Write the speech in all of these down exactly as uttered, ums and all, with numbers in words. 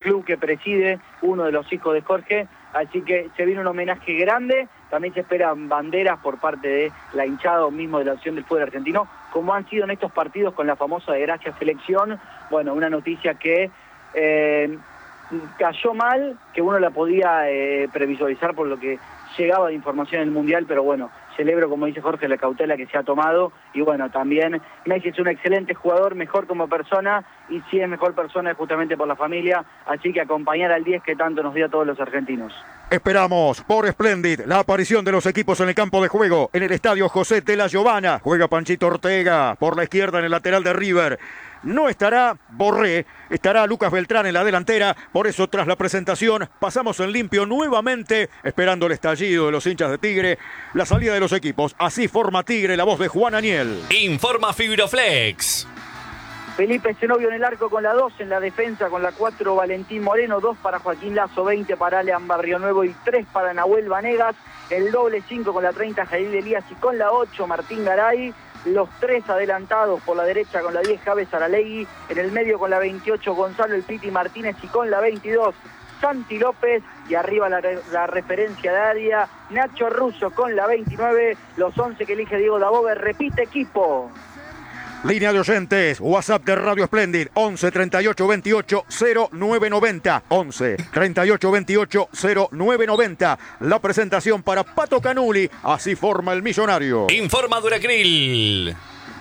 club que preside uno de los hijos de Jorge, así que se viene un homenaje grande, también se esperan banderas por parte de la hinchada o mismo de la Acción del Fútbol Argentino, como han sido en estos partidos con la famosa de Gracias Selección. Bueno, una noticia que eh, cayó mal, que uno la podía eh, previsualizar por lo que llegaba de información en el Mundial, pero bueno, celebro, como dice Jorge, la cautela que se ha tomado, y bueno, también Messi es un excelente jugador, mejor como persona, y si es mejor persona es justamente por la familia, así que acompañar al diez que tanto nos dio a todos los argentinos. Esperamos por Splendid la aparición de los equipos en el campo de juego, en el estadio José de la Giovana. Juega Panchito Ortega por la izquierda en el lateral de River. No estará Borré, estará Lucas Beltrán en la delantera. Por eso, tras la presentación, pasamos en limpio nuevamente, esperando el estallido de los hinchas de Tigre, la salida de los equipos. Así forma Tigre, la voz de Juan Aniel. Informa Fibroflex. Felipe Zenobio en el arco con la dos, en la defensa con la cuatro Valentín Moreno, dos para Joaquín Lazo, veinte para Alean Barrionuevo y tres para Nahuel Vanegas. El doble cinco con la treinta Jair Elías y con la ocho Martín Garay. Los tres adelantados por la derecha con la diez Javes Aralegui, en el medio con la veintiocho Gonzalo El Piti Martínez y con la veintidós Santi López, y arriba la, la referencia de área Nacho Russo con la veintinueve. Los once que elige Diego Dabove, repite equipo. Línea de oyentes, WhatsApp de Radio Splendid, once treinta y ocho veintiocho cero nueve noventa, once treinta y ocho veintiocho cero nueve noventa. La presentación para Pato Canuli, así forma el millonario. Informa Duracril.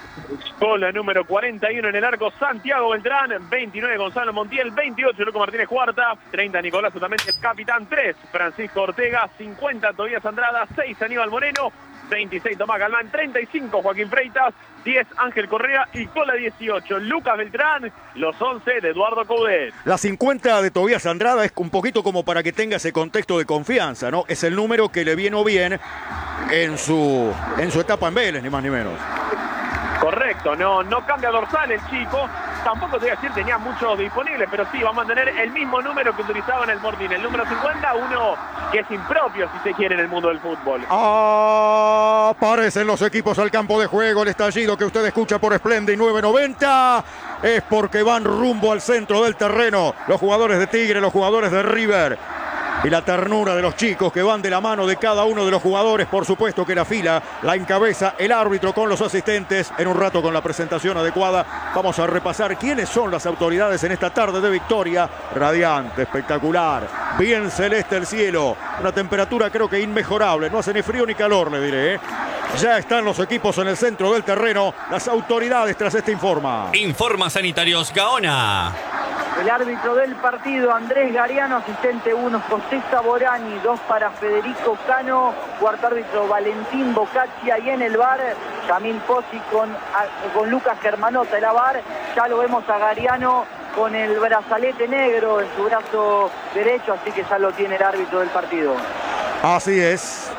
Con la número cuarenta y uno en el arco, Santiago Beltrán, veintinueve Gonzalo Montiel, veintiocho Luco Martínez Cuarta, treinta Nicolás Otamendi, capitán, tres Francisco Ortega, cincuenta Tobías Andrada, seis Aníbal Moreno, veintiséis Tomás Galván, treinta y cinco Joaquín Freitas, diez Ángel Correa y con la dieciocho Lucas Beltrán, los once de Eduardo Coudet. La cincuenta de Tobías Andrada es un poquito como para que tenga ese contexto de confianza, ¿no? Es el número que le viene o bien en su, en su etapa en Vélez, ni más ni menos. Correcto, no, no cambia dorsal el chico, tampoco te voy a decir tenía mucho disponible, pero sí, va a mantener el mismo número que utilizaba en el Mortín, el número cincuenta, uno que es impropio si se quiere en el mundo del fútbol. Aparecen los equipos al campo de juego, el estallido que usted escucha por Splendid nueve noventa es porque van rumbo al centro del terreno, los jugadores de Tigre, los jugadores de River. Y la ternura de los chicos que van de la mano de cada uno de los jugadores. Por supuesto que la fila la encabeza el árbitro con los asistentes. En un rato, con la presentación adecuada, vamos a repasar quiénes son las autoridades en esta tarde de victoria. Radiante, espectacular, bien celeste el cielo. Una temperatura creo que inmejorable. No hace ni frío ni calor, le diré, ¿eh? Ya están los equipos en el centro del terreno. Las autoridades tras este informa. Informa Sanitarios Gaona. El árbitro del partido, Andrés Gariano, asistente uno, José Saborani, dos para Federico Cano, cuarto árbitro Valentín Bocaccia, y en el V A R, Yamil Pozzi con, con Lucas Germanota. El V A R, ya lo vemos a Gariano con el brazalete negro en su brazo derecho, así que ya lo tiene el árbitro del partido. Así es,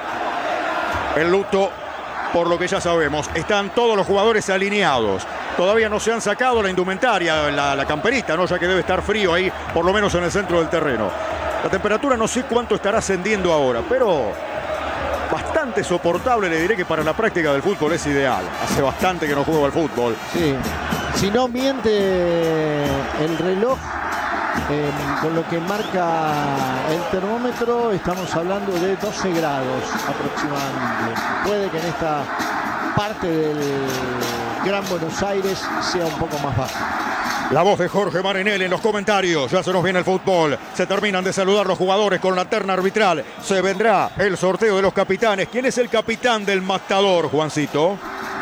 el luto, por lo que ya sabemos, están todos los jugadores alineados. Todavía no se han sacado la indumentaria, la, la camperita, ¿no? Ya que debe estar frío ahí, por lo menos en el centro del terreno. La temperatura no sé cuánto estará ascendiendo ahora, pero bastante soportable, le diré que para la práctica del fútbol es ideal. Hace bastante que no juego al fútbol. Sí, si no miente el reloj, eh, con lo que marca el termómetro, estamos hablando de doce grados aproximadamente. Puede que en esta parte del Gran Buenos Aires sea un poco más baja. La voz de Jorge Marinelli en los comentarios. Ya se nos viene el fútbol. Se terminan de saludar los jugadores con la terna arbitral. Se vendrá el sorteo de los capitanes. ¿Quién es el capitán del Matador, Juancito?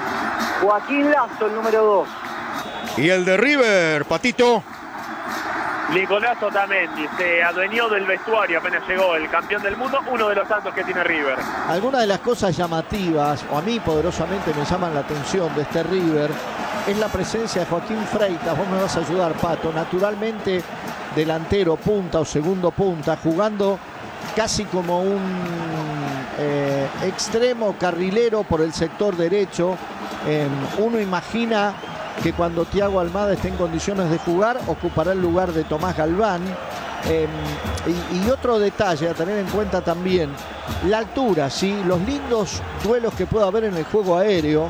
Joaquín Lazo, el número dos. ¿Y el de River, Patito? Nicolás Otamendi se adueñó del vestuario apenas llegó el campeón del mundo, uno de los tantos que tiene River. Algunas de las cosas llamativas, o a mí poderosamente me llaman la atención de este River, es la presencia de Joaquín Freitas. Vos me vas a ayudar, Pato. Naturalmente delantero, punta o segundo punta, jugando casi como un eh, extremo carrilero por el sector derecho. Eh, uno imagina que cuando Thiago Almada esté en condiciones de jugar, ocupará el lugar de Tomás Galván. Eh, y, y otro detalle a tener en cuenta también, la altura, ¿sí? Los lindos duelos que pueda haber en el juego aéreo.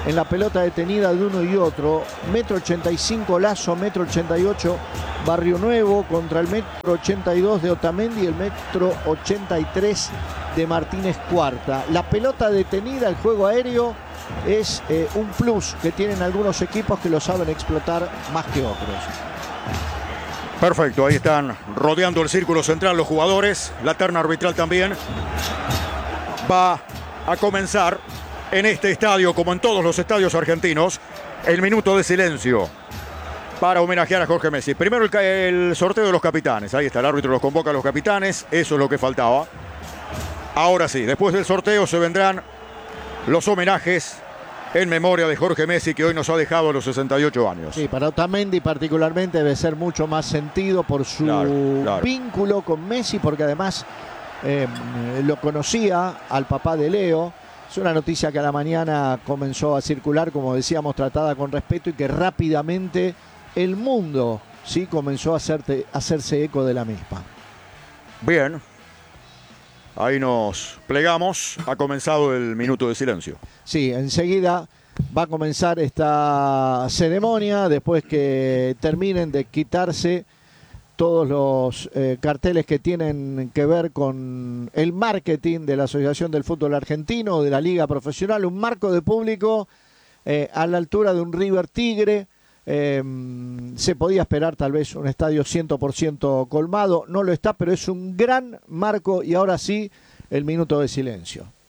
en la pelota detenida de uno y otro. Metro ochenta y cinco Lazo, metro ochenta y ocho Barrio Nuevo contra el metro ochenta y dos de Otamendi y el metro ochenta y tres de Martínez Cuarta. La pelota detenida, el juego aéreo, es eh, un plus que tienen algunos equipos que lo saben explotar más que otros. Perfecto, ahí están rodeando el círculo central los jugadores. La terna arbitral también va a comenzar en este estadio, como en todos los estadios argentinos, el minuto de silencio para homenajear a Jorge Messi. Primero el, el sorteo de los capitanes. Ahí está, el árbitro los convoca a los capitanes. Eso es lo que faltaba. Ahora sí, después del sorteo se vendrán los homenajes en memoria de Jorge Messi, que hoy nos ha dejado a los sesenta y ocho años. Sí, para Otamendi particularmente debe ser mucho más sentido por su claro, claro. vínculo con Messi, porque además eh, lo conocía al papá de Leo. Es una noticia que a la mañana comenzó a circular, como decíamos, tratada con respeto, y que rápidamente el mundo sí comenzó a, hacerte, a hacerse eco de la misma. Bien. Ahí nos plegamos. Ha comenzado el minuto de silencio. Sí, enseguida va a comenzar esta ceremonia, después que terminen de quitarse todos los eh, carteles que tienen que ver con el marketing de la Asociación del Fútbol Argentino, de la Liga Profesional, un marco de público eh, a la altura de un River Tigre. Eh, se podía esperar tal vez un estadio cien por ciento colmado, no lo está, pero es un gran marco. Y ahora sí, el minuto de silencio.